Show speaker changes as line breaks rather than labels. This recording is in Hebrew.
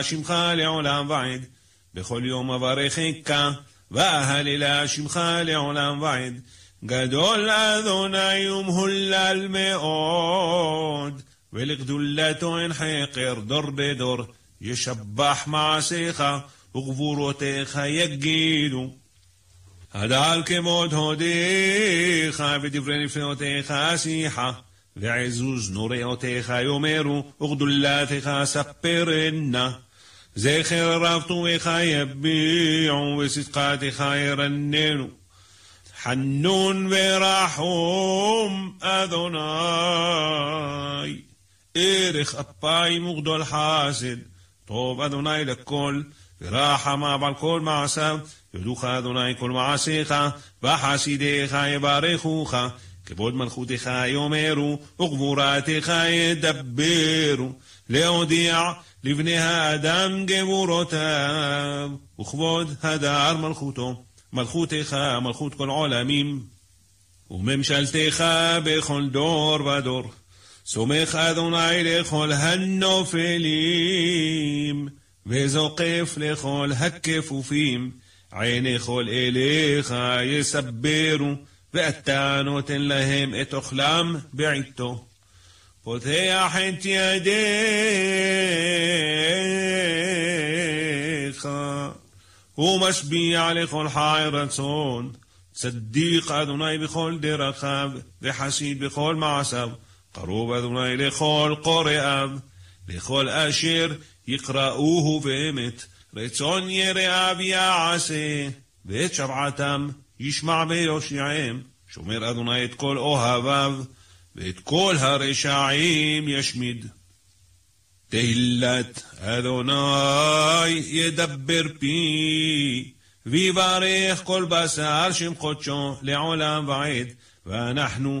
שמך לעולם ועד, בכל יום אברכך, ואהלל שמך לעולם ועד. גדול אדוני ומהולל מאוד, ולגדולתו אין חקר דור בדור. ישבח מעשיך וגבורותיך יגידו. הדל כמוד הודיך ודברי נפלאותיך אשיחה, ועזוז נוראותיך יאמרו וגדולתך ספרנה. זכר רב טובך יביעו וצדקתך ירננו. חנון ורחום אדוני, ערך אפיים וגדול חסד. טוב אדוני לכל, ורחמה על כל מעשיו. יודוך אדוני כל מעשיך, וחסידיך יברכוך. כבוד מלכותך יאמרו, וגבורתך ידברו. להודיע לבני האדם גבורותיו, וכבוד הדר מלכותו. מלכותך מלכות כל עולמים, וממשלתך בכל דור ודור. סומך אדוני לכל הנופלים, וזוקף לכל הכפופים. עיני כל אליך יסברו, ואתה נותן להם את אוכלם בעיתו. פותח את ידיך, ומשביע לכל חי רצון. צדיק אדוני בכל דרכיו, וחסיד בכל מעשיו. קרוב אדוני לכל קוראיו, לכל אשר יקראוהו באמת. רצון יראיו יעשה, ואת שבעתם ישמע ויושיעם. שומר אדוני את כל אוהביו, ואת כל הרשעים ישמיד. תהילת אדוני ידבר פי, ויברך כל בשר שם קודשו לעולם ועד. ואנחנו